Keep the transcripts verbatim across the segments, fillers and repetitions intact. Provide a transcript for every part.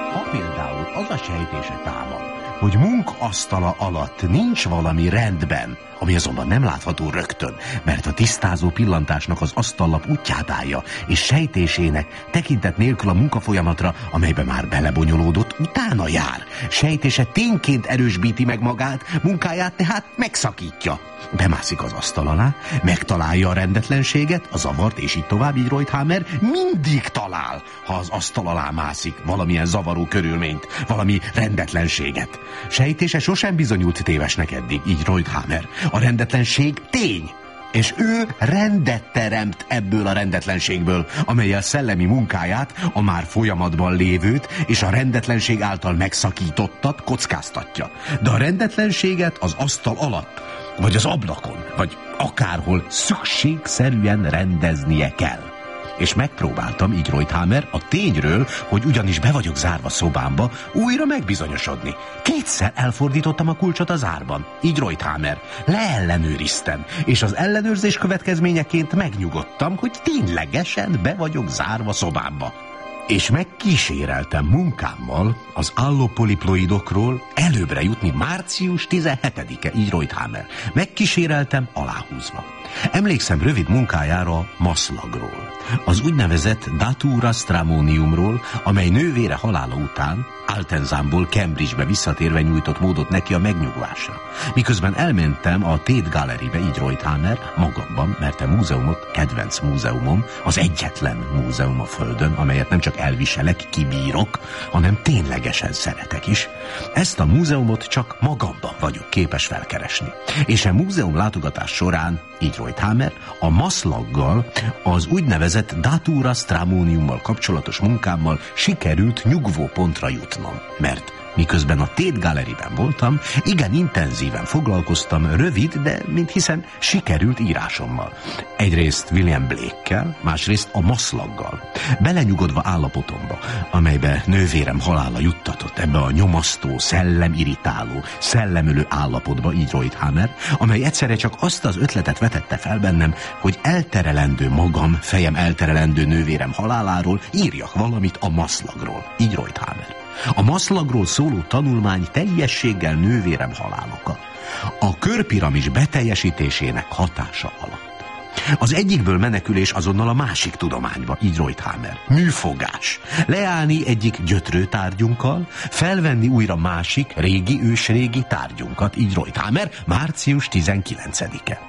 Ha például az a sejtése támad, hogy munkasztala alatt nincs valami rendben, ami azonban nem látható rögtön, mert a tisztázó pillantásnak az asztallap útját állja, és sejtésének tekintet nélkül a munkafolyamatra, amelybe már belebonyolódott, utána jár. Sejtése tényként erősbíti meg magát, munkáját tehát megszakítja. Bemászik az asztal alá, megtalálja a rendetlenséget, a zavart, és így tovább, így Reutheimer mindig talál, ha az asztal alá mászik valamilyen zavaró körülményt, valami rendetlenséget. Sejtése sosem bizonyult tévesnek eddig, így Reutheimer. A rendetlenség tény, és ő rendet teremt ebből a rendetlenségből, amellyel szellemi munkáját, a már folyamatban lévőt és a rendetlenség által megszakítottat kockáztatja. De a rendetlenséget az asztal alatt, vagy az ablakon, vagy akárhol szükségszerűen rendeznie kell. És megpróbáltam, így Reutheimer, a tényről, hogy ugyanis be vagyok zárva szobámba, újra megbizonyosodni. Kétszer elfordítottam a kulcsot az árban, így Reutheimer. Leellenőriztem, és az ellenőrzés következményeként megnyugodtam, hogy ténylegesen be vagyok zárva szobámba. És megkíséreltem munkámmal az allopoliploidokról előbbre jutni március tizenhetedike, így Reutheimer. Megkíséreltem aláhúzva. Emlékszem rövid munkájára a maszlagról, az úgynevezett datura stramoniumról, amely nővére halála után Altenzámból Cambridge-be visszatérve nyújtott módot neki a megnyugvásra. Miközben elmentem a Tate Gallerybe, így Reutheimer, magamban, mert a múzeumot kedvenc múzeumom, az egyetlen múzeum a Földön, amelyet nem csak elviselek, kibírok, hanem ténylegesen szeretek is. Ezt a múzeumot csak magamban vagyok képes felkeresni. És a múzeum látogatás során, így Reutheimer, a maszlaggal, az úgynevezett datura stramoniummal kapcsolatos munkámmal sikerült nyugvópontra jutnom, mert miközben a Tate Galleryben voltam, igen intenzíven foglalkoztam rövid, de mint hiszem sikerült írásommal. Egyrészt William Blake-kel, másrészt a maszlaggal. Belenyugodva állapotomba, amelybe nővérem halála juttatott, ebbe a nyomasztó, szellemirritáló, szellemölő állapotba, így Reutheimer, amely egyszerre csak azt az ötletet vetette fel bennem, hogy elterelendő magam, fejem elterelendő nővérem haláláról írjak valamit a maszlagról, így Reutheimer. A maszlagról szóló tanulmány teljességgel nővérem haláloka, a körpiramis beteljesítésének hatása alatt. Az egyikből menekülés azonnal a másik tudományba, így Reutheimer. Műfogás. Leállni egyik gyötrő tárgyunkkal, felvenni újra másik, régi ősrégi tárgyunkat, így Reutheimer, március tizenkilencedike.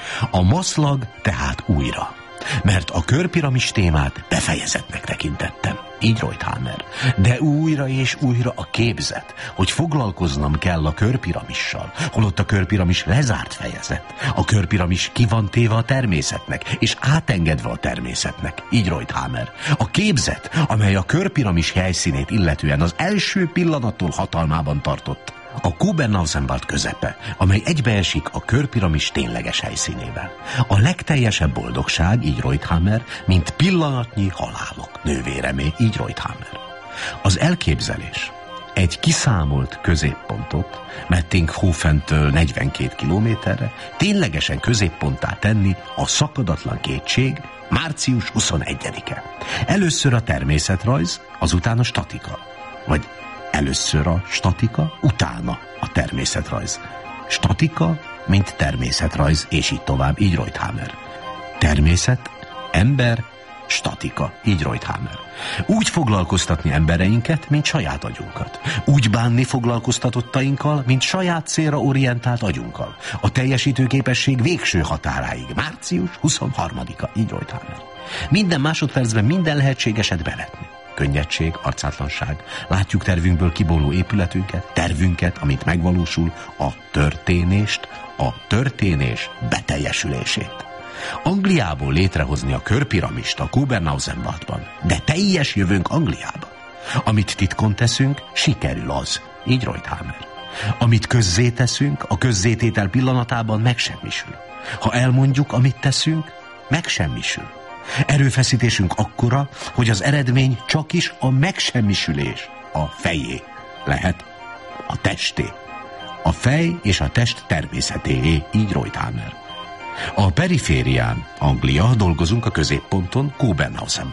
A maszlag tehát újra, mert a körpiramis témát befejezettnek tekintettem, így Reutheimer. De újra és újra a képzet, hogy foglalkoznom kell a körpiramissal, holott a körpiramis lezárt fejezet. A körpiramis ki van téve a természetnek, és átengedve a természetnek, így Reutheimer. A képzet, amely a körpiramis helyszínét illetően az első pillanattól hatalmában tartott, a Kubenausenwald közepe, amely egybeesik a körpiramis tényleges helyszínével. A legteljesebb boldogság, így Reutheimer, mint pillanatnyi halálok, nővéremé, így Reutheimer. Az elképzelés egy kiszámolt középpontot, Mettinghofentől negyvenkét kilométerre, ténylegesen középponttá tenni a szakadatlan kétség, március huszonegyedike. Először a természetrajz, azután a statika. Vagy először a statika, utána a természetrajz. Statika, mint természetrajz, és így tovább, így Reutheimer. Természet, ember, statika, így Reutheimer. Úgy foglalkoztatni embereinket, mint saját agyunkat. Úgy bánni foglalkoztatottainkkal, mint saját célra orientált agyunkkal. A teljesítőképesség végső határáig, március huszonharmadika, így Reutheimer. Minden másodpercben minden lehetségeset bevetni. Könnyedség, arcátlanság. Látjuk tervünkből kiboruló épületünket, tervünket, amit megvalósul, a történést, a történés beteljesülését. Angliából létrehozni a körpiramist a Kubenausenwaldban, de teljes jövőnk Angliába. Amit titkon teszünk, sikerül az, így Reutheimer. Amit közzé teszünk, a közzététel pillanatában megsemmisül. Ha elmondjuk, amit teszünk, megsemmisül. Erőfeszítésünk akkora, hogy az eredmény csakis a megsemmisülés, a fejé lehet, a testé. A fej és a test természetéé, így Reutheimer. A periférián, Anglia, dolgozunk a középponton, Kubenausenwald.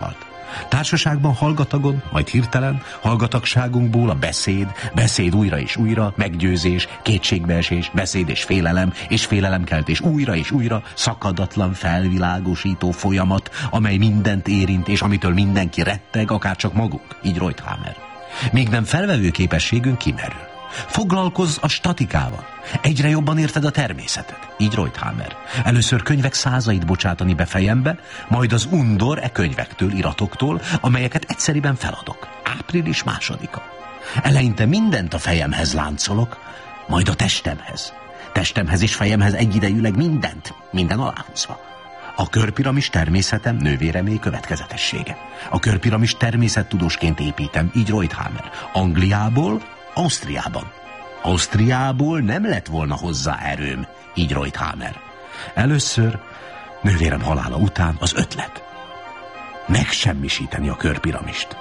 Társaságban hallgatagon, majd hirtelen, hallgatagságunkból a beszéd, beszéd újra és újra, meggyőzés, kétségbeesés, beszéd és félelem, és félelemkeltés újra és újra, szakadatlan felvilágosító folyamat, amely mindent érint, és amitől mindenki retteg, akár csak magunk, így Reutheimer. Míg nem felvevő képességünk kimerül. Foglalkozz a statikával. Egyre jobban érted a természetet. Így Reutheimer. Először könyvek százait bocsátani be fejembe, majd az undor e könyvektől, iratoktól, amelyeket egyszeriben feladok. Április másodika. Eleinte mindent a fejemhez láncolok, majd a testemhez. Testemhez és fejemhez egyidejűleg mindent, minden aláhúzva. A körpiramis természetem, nővéremé következetessége. A körpiramis természettudósként építem, így Reutheimer. Angliából, Ausztriában. Ausztriából nem lett volna hozzá erőm, így Reutheimer. Először, nővérem halála után az ötlet. Megsemmisíteni a körpiramist.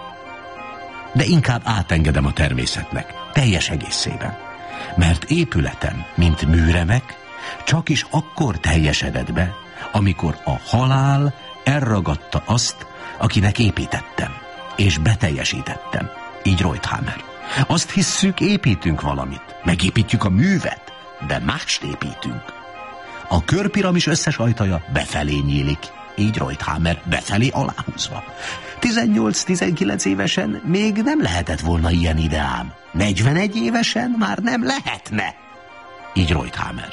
De inkább átengedem a természetnek, teljes egészében. Mert épületem, mint műremek, csak is akkor teljesedett be, amikor a halál elragadta azt, akinek építettem, és beteljesítettem, így Reutheimer. Azt hisszük, építünk valamit, megépítjük a művet, de mást építünk. A körpiramis összes ajtaja befelé nyílik, így Reutheimer, befelé aláhúzva. tizennyolc-tizenkilenc évesen még nem lehetett volna ilyen ideám. negyvenegy évesen már nem lehetne, így Reutheimer.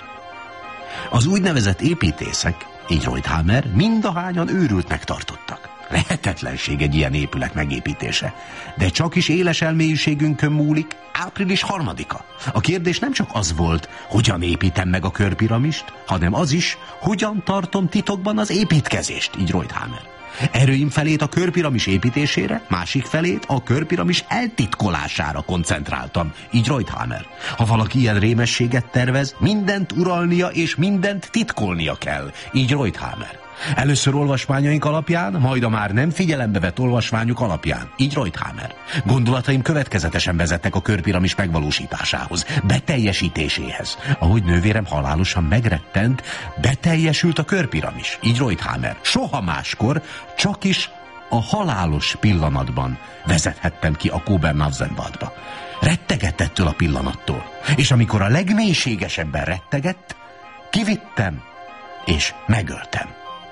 Az úgynevezett építészek, így Reutheimer, mindahányan őrültnek tartottak. Lehetetlenség egy ilyen épület megépítése. De csak is éles elmélyűségünkön múlik, április harmadika. A kérdés nem csak az volt, hogyan építem meg a körpiramist, hanem az is, hogyan tartom titokban az építkezést, így Reutheimer. Erőim felét a körpiramis építésére, másik felét a körpiramis eltitkolására koncentráltam, így Reutheimer. Ha valaki ilyen rémességet tervez, mindent uralnia és mindent titkolnia kell, így Reutheimer. Először olvasmányaink alapján, majd a már nem figyelembe vett olvasmányok alapján, így Reutheimer. Gondolataim következetesen vezettek a körpiramis megvalósításához, beteljesítéséhez. Ahogy nővérem halálosan megrettent, beteljesült a körpiramis, így Reutheimer. Soha máskor, csak is a halálos pillanatban vezethettem ki a Kobernhavsenwaldba. Rettegett ettől a pillanattól, és amikor a legmélységesebben rettegett, kivittem és megöltem.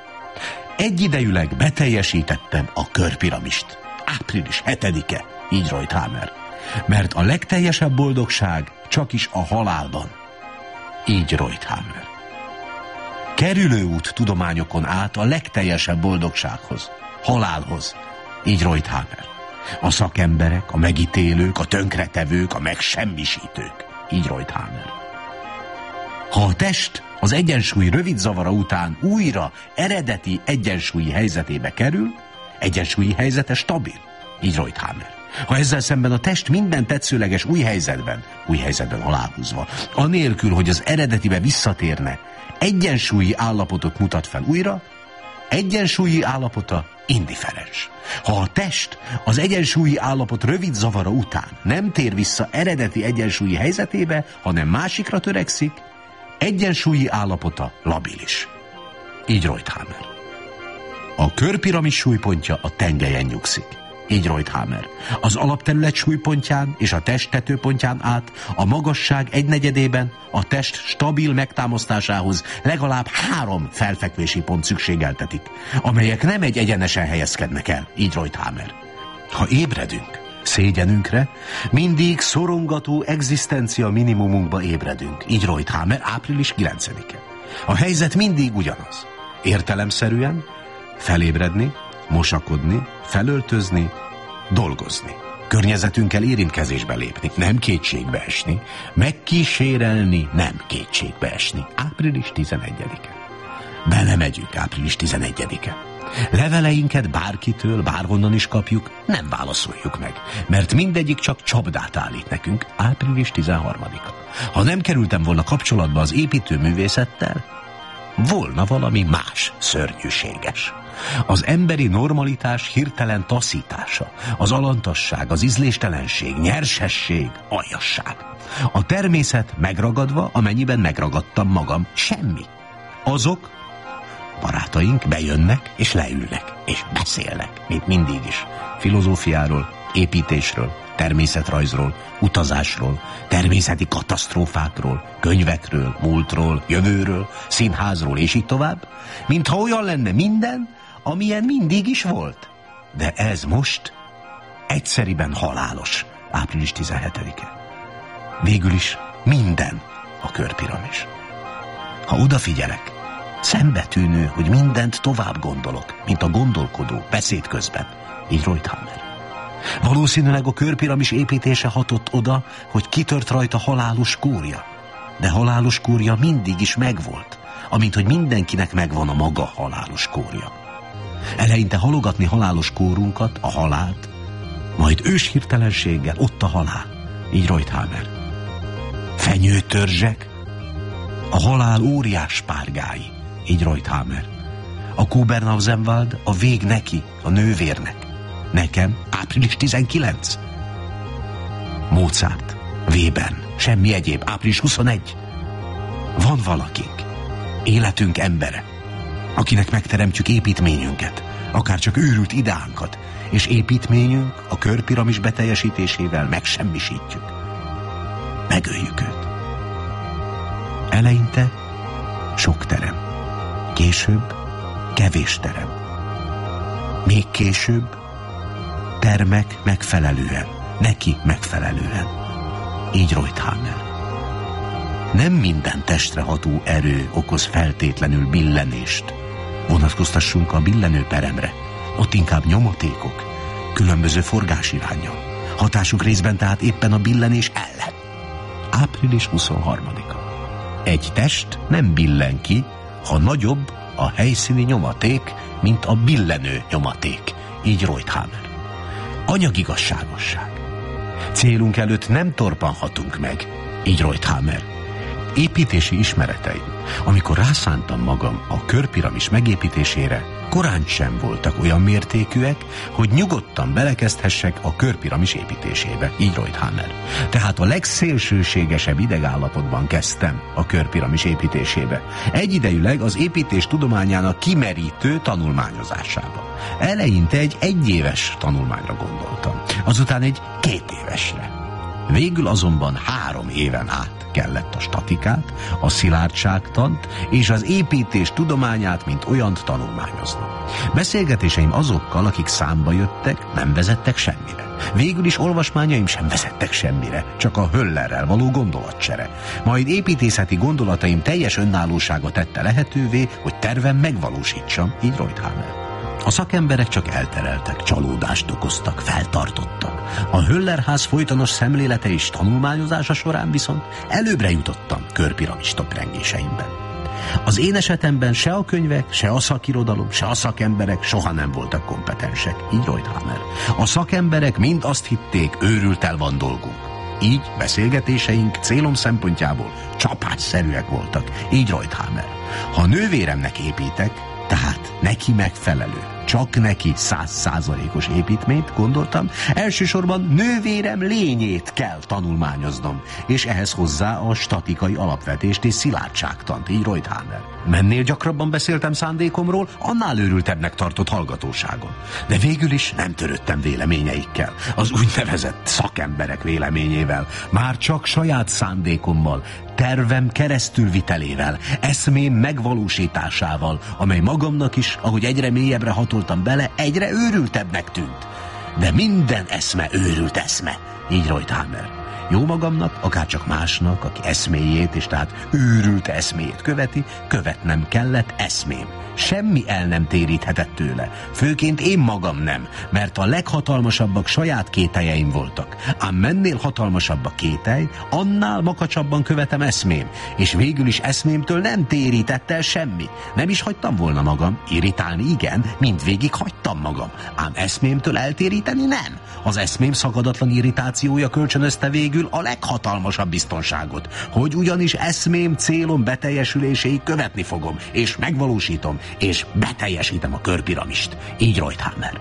Egyidejűleg beteljesítettem a körpiramist. április hetedike, így Reutheimer. Mert a legteljesebb boldogság csak is a halálban. Így Reutheimer. Kerülőút tudományokon át a legteljesebb boldogsághoz, halálhoz. Így Reutheimer. A szakemberek, a megítélők, a tönkretevők, a megsemmisítők. Így Reutheimer. Ha a test az egyensúly rövid zavara után újra eredeti egyensúlyi helyzetébe kerül, egyensúlyi helyzete stabil, így Reutheimer. Ha ezzel szemben a test minden tetszőleges új helyzetben, új helyzetben aláhúzva, anélkül, hogy az eredetibe visszatérne, egyensúlyi állapotot mutat fel újra, egyensúlyi állapota indifferens. Ha a test az egyensúlyi állapot rövid zavara után nem tér vissza eredeti egyensúlyi helyzetébe, hanem másikra törekszik, egyensúlyi állapota labilis. Így Reutheimer. A körpiramis súlypontja a tengelyen nyugszik. Így Reutheimer. Az alapterület súlypontján és a test tetőpontján át a magasság egynegyedében a test stabil megtámasztásához legalább három felfekvési pont szükségeltetik, amelyek nem egy egyenesen helyezkednek el. Így Reutheimer. Ha ébredünk, szégyenünkre, mindig szorongató egzisztencia minimumunkba ébredünk. Így Reutheimer, április kilencedike. A helyzet mindig ugyanaz. Értelemszerűen felébredni, mosakodni, felöltözni, dolgozni. Környezetünkkel érintkezésbe lépni, nem kétségbe esni, megkísérelni, nem kétségbe esni. április tizenegyedike. Belemegyünk április tizenegyedike. Leveleinket bárkitől, bárhonnan is kapjuk, nem válaszoljuk meg, mert mindegyik csak csapdát állít nekünk. április tizenharmadika. Ha nem kerültem volna kapcsolatba az építőművészettel, volna valami más szörnyűséges. Az emberi normalitás hirtelen taszítása, az alantasság, az ízléstelenség, nyersesség, aljasság. A természet megragadva, amennyiben megragadtam magam, semmi. Azok, Barátaink bejönnek és leülnek, és beszélnek, mint mindig is. Filozófiáról, építésről, természetrajzról, utazásról, természeti katasztrófákról, könyvekről, múltról, jövőről, színházról, és így tovább, mintha olyan lenne minden, amilyen mindig is volt. De ez most egyszeriben halálos, április tizenhetedike. Végül is minden a körpiramis. Ha odafigyelek, szembetűnő, hogy mindent tovább gondolok, mint a gondolkodó beszéd közben, így Reuterhammer. Valószínűleg a körpiramis építése hatott oda, hogy kitört rajta halálos kórja. De halálos kórja mindig is megvolt, amint hogy mindenkinek megvan a maga halálos kórja. Eleinte halogatni halálos kórunkat, a halált, majd őshirtelenséggel ott a halál, így Reuterhammer. Fenyőtörzsek, a halál óriás párgái, így Reuterhammer. A Kubernausenwald a vég neki, a nővérnek. Nekem április tizenkilenc. Mozart, Webern, semmi egyéb, április huszonegy. Van valakink, életünk embere, akinek megteremtjük építményünket, akár csak őrült ideánkat, és építményünk a körpiramis beteljesítésével megsemmisítjük. Megöljük őt. Eleinte sok terem, később kevés terem. Még később termek megfelelően, neki megfelelően. Így Reuterhammer. Nem minden testre ható erő okoz feltétlenül billenést. Vonatkoztassunk a billenő peremre. Ott inkább nyomatékok, különböző forgásiránnyal. Hatásuk részben tehát éppen a billenés ellen. április huszonharmadika. Egy test nem billen ki, ha nagyobb a helyszíni nyomaték, mint a billenő nyomaték. Így Reuterhammer. Anyagigazságosság. Célunk előtt nem torpanhatunk meg. Így Reuterhammer. Építési ismereteim, amikor rászántam magam a körpiramis megépítésére, korán sem voltak olyan mértékűek, hogy nyugodtan belekezdhessek a körpiramis építésébe, így Reuterhammer. Tehát a legszélsőségesebb idegállapotban kezdtem a körpiramis építésébe. Egyidejűleg az építés tudományának kimerítő tanulmányozásába. Eleinte egy egyéves tanulmányra gondoltam, azután egy két évesre. Végül azonban három éven át kellett a statikát, a szilárdságtant és az építés tudományát, mint olyant tanulmányoznom. Beszélgetéseim azokkal, akik számba jöttek, nem vezettek semmire. Végül is olvasmányaim sem vezettek semmire, csak a Höllerrel való gondolatcsere. Majd építészeti gondolataim teljes önállósága tette lehetővé, hogy tervem megvalósítsam, így Reuterhammer. A szakemberek csak eltereltek, csalódást okoztak, feltartottak. A Höllerház folytonos szemlélete és tanulmányozása során viszont előbbre jutottam körpiramis töprengéseimben. Az én esetemben se a könyvek, se a szakirodalom, se a szakemberek soha nem voltak kompetensek, így Reuterhammer. A szakemberek mind azt hitték, őrültel van dolgunk. Így beszélgetéseink célom szempontjából csapásszerűek voltak, így Reuterhammer. Ha nővéremnek építek, tehát neki megfelelő, csak neki száz százalékos építményt gondoltam, elsősorban nővérem lényét kell tanulmányoznom, és ehhez hozzá a statikai alapvetést és szilárdságtant, így Reuterhammer. Mennél gyakrabban beszéltem szándékomról, annál őrültebbnek tartott hallgatóságon. De végül is nem törődtem véleményeikkel, az úgynevezett szakemberek véleményével, már csak saját szándékommal, tervem keresztülvitelével, eszmém megvalósításával, amely magamnak is, ahogy egyre mélyebbre hatoltam bele, egyre őrültebbnek tűnt. De minden eszme őrült eszme, így Reuterhammer. Jó magamnak, akárcsak másnak, aki eszméjét, és tehát őrült eszméjét követi, követnem kellett eszmém. Semmi el nem téríthetett tőle, főként én magam nem, mert a leghatalmasabbak saját kételjeim voltak. Ám mennél hatalmasabb a kételj, annál makacsabban követem eszmém, és végül is eszmémtől nem térített el semmi. Nem is hagytam volna magam, irritálni igen, mindvégig hagytam magam, ám eszmémtől eltéríteni nem. Az eszmém szakadatlan irritációja kölcsönözte végül a leghatalmasabb biztonságot, hogy ugyanis eszmém célom beteljesüléséig követni fogom, és megvalósítom, és beteljesítem a körpiramist. Így Reuterhammer.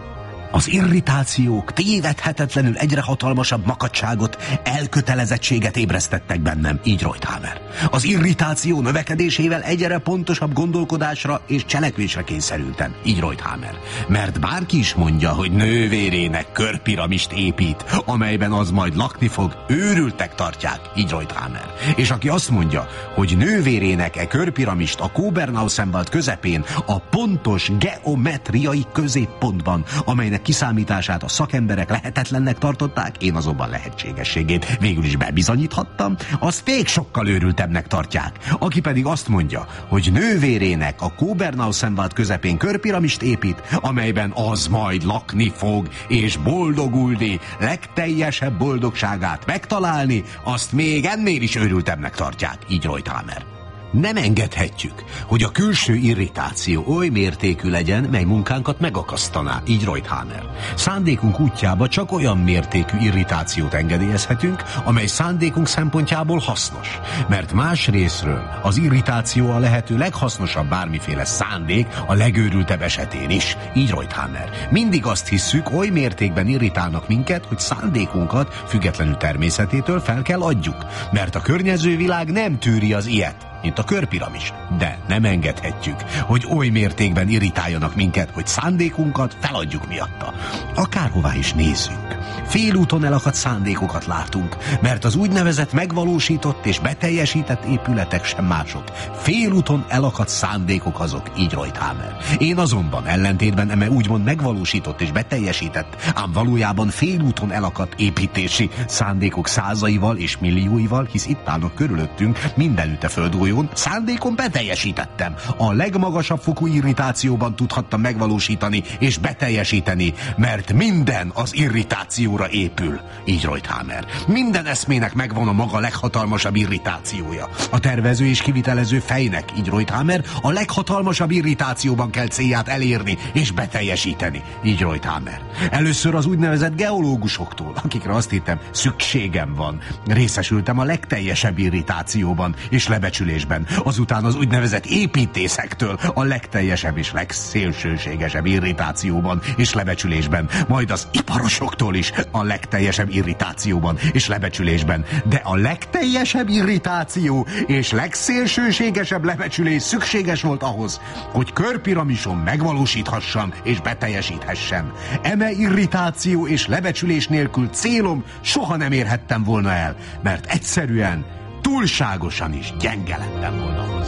Az irritációk tévedhetetlenül egyre hatalmasabb makacságot, elkötelezettséget ébresztettek bennem, így Reutheimer. Az irritáció növekedésével egyre pontosabb gondolkodásra és cselekvésre kényszerültem, így Reutheimer. Mert bárki is mondja, hogy nővérének körpiramist épít, amelyben az majd lakni fog, őrültek tartják, így Reutheimer. És aki azt mondja, hogy nővérének e körpiramist a Kobernausenwald közepén, a pontos geometriai középpontban, amelynek kiszámítását a szakemberek lehetetlennek tartották, én azonban lehetségességét végül is bebizonyíthattam, azt még sokkal őrültebbnek tartják. Aki pedig azt mondja, hogy nővérének a Kobernausenwald közepén körpiramist épít, amelyben az majd lakni fog, és boldogulni, legteljesebb boldogságát megtalálni, azt még ennél is őrültebbnek tartják, így Reutheimer. Nem engedhetjük, hogy a külső irritáció oly mértékű legyen, mely munkánkat megakasztaná, így Reutheimer. Szándékunk útjába csak olyan mértékű irritációt engedélyezhetünk, amely szándékunk szempontjából hasznos. Mert más részről az irritáció a lehető leghasznosabb bármiféle szándék a legőrültebb esetén is, így Reutheimer. Mindig azt hisszük, oly mértékben irritálnak minket, hogy szándékunkat függetlenül természetétől fel kell adjuk. Mert a környező világ nem tűri az ilyet, mint a körpiramis. De nem engedhetjük, hogy oly mértékben irritáljanak minket, hogy szándékunkat feladjuk miatta. Akárhová is nézzünk, félúton elakadt szándékokat látunk, mert az úgynevezett megvalósított és beteljesített épületek sem mások. Félúton elakadt szándékok azok, így Reutheimer. Én azonban ellentétben eme úgymond megvalósított és beteljesített, ám valójában félúton elakadt építési szándékok százaival és millióival, hisz itt állnak körülöttünk mindenütt a földgolyón, szándékon beteljesítettem. A legmagasabb fokú irritációban tudhattam megvalósítani és beteljesíteni, mert minden az irritációra épül, így Reutheimer. Minden eszmének megvan a maga leghatalmasabb irritációja. A tervező és kivitelező fejnek, így Reutheimer, a leghatalmasabb irritációban kell célját elérni és beteljesíteni, így Reutheimer. Először az úgynevezett geológusoktól, akikre azt hittem szükségem van, részesültem a legteljesebb irritációban és lebecsülésben. Azután az úgynevezett építészektől a legteljesebb és legszélsőségesebb irritációban és lebecsülésben, majd az iparosoktól is a legteljesebb irritációban és lebecsülésben. De a legteljesebb irritáció és legszélsőségesebb lebecsülés szükséges volt ahhoz, hogy körpiramisom megvalósíthassam és beteljesíthessem. Eme irritáció és lebecsülés nélkül célom soha nem érhettem volna el, mert egyszerűen túlságosan is gyenge lettem volna hozzá.